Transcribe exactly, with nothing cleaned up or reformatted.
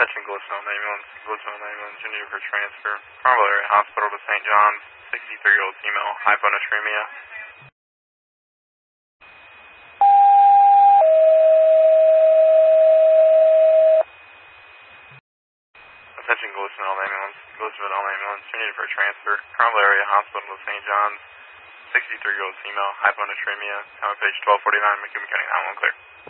Attention Glissville ambulance, Glissville ambulance, you need for transfer. Carmel Area Hospital to Saint John's, sixty-three-year-old female, hyponatremia. Attention Glissville ambulance, Glissville ambulance, you need for transfer. Carmel Area Hospital to Saint John's, sixty-three-year-old female, hyponatremia. Time of page twelve forty-nine, McCumber County nine one one clear.